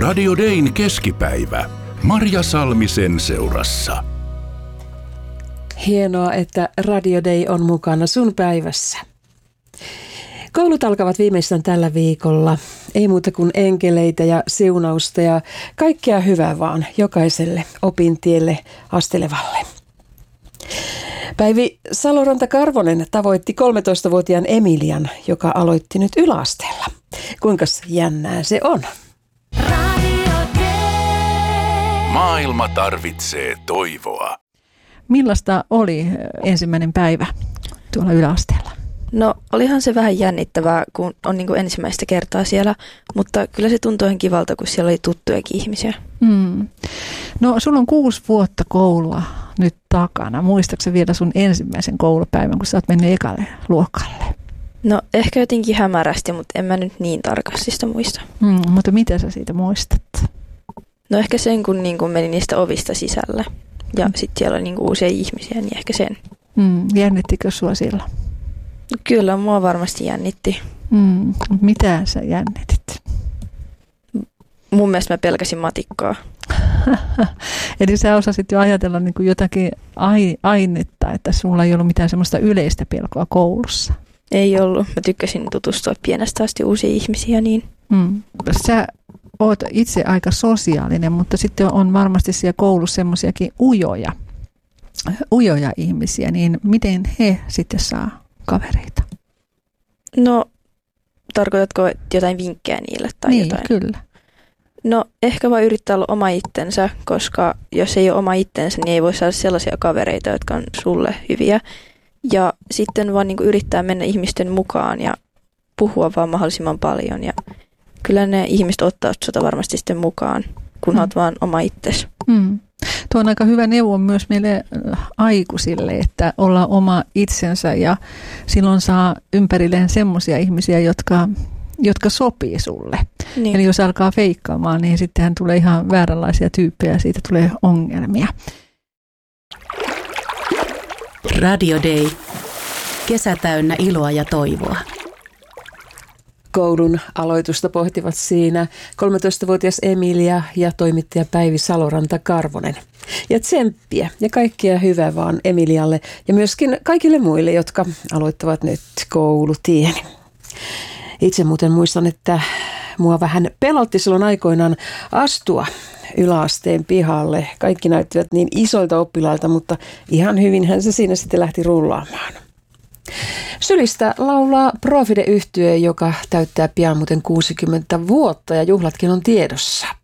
Radio Dayn keskipäivä. Marja Salmisen seurassa. Hienoa, että Radio Day on mukana sun päivässä. Koulut alkavat viimeistään tällä viikolla. Ei muuta kuin enkeleitä ja siunausta ja kaikkea hyvää vaan jokaiselle opintielle astelevalle. Päivi Saloranta-Karvonen tavoitti 13-vuotiaan Emilian, joka aloitti nyt yläasteella. Kuinkas jännää se on? Maailma tarvitsee toivoa. Millaista oli ensimmäinen päivä tuolla yläasteella? No olihan se vähän jännittävää, kun on niin kuin ensimmäistä kertaa siellä, mutta kyllä se tuntui ihan kivalta, kun siellä oli tuttujakin ihmisiä. No sulla on 6 vuotta koulua nyt takana. Muistatko vielä sun ensimmäisen koulupäivän, kun sä oot mennyt ekalle luokalle? No ehkä jotenkin hämärästi, mutta en mä nyt niin tarkasti sitä muista. Mutta mitä sä siitä muistat? No ehkä sen, kun niin kuin menin niistä ovista sisälle ja sitten siellä oli niin kuin uusia ihmisiä, niin ehkä sen. Jännittikö sua silloin? Kyllä, mua varmasti jännitti. Mitä sä jännitit? Mun mielestä mä pelkäsin matikkaa. Eli sä osasit jo ajatella niin kuin jotakin ainetta, että sulla ei ollut mitään semmoista yleistä pelkoa koulussa. Ei ollut. Mä tykkäsin tutustua pienestä asti uusia ihmisiä. Niin. Sä oot itse aika sosiaalinen, mutta sitten on varmasti siellä koulussa semmoisiakin ujoja ihmisiä, niin miten he sitten saa kavereita? No, tarkoitatko jotain vinkkejä niille tai niin, jotain? Kyllä. No, ehkä vaan yrittää olla oma itsensä, koska jos ei ole oma itsensä, niin ei voi saada sellaisia kavereita, jotka on sulle hyviä. Ja sitten vaan niin kuin yrittää mennä ihmisten mukaan ja puhua vaan mahdollisimman paljon. Ja kyllä ne ihmiset ottaa sut varmasti sitten mukaan, kun olet vaan oma itsesi. Tuo on aika hyvä neuvo myös meille aikuisille, että olla oma itsensä ja silloin saa ympärilleen semmoisia ihmisiä, jotka sopii sulle. Niin. Eli jos alkaa feikkaamaan, niin sittenhän tulee ihan vääränlaisia tyyppejä ja siitä tulee ongelmia. Radio Day. Kesä täynnä iloa ja toivoa. Koulun aloitusta pohtivat siinä 13-vuotias Emilia ja toimittaja Päivi Saloranta-Karvonen. Ja tsemppiä ja kaikkea hyvää vaan Emilialle ja myöskin kaikille muille, jotka aloittavat nyt koulutieni. Itse muuten muistan, että mua vähän pelotti silloin aikoinaan astua yläasteen pihalle. Kaikki näyttivät niin isoilta oppilailta, mutta ihan hyvinhän se siinä sitten lähti rullaamaan. Sylistä laulaa Profide-yhtye, joka täyttää pian muuten 60 vuotta ja juhlatkin on tiedossa.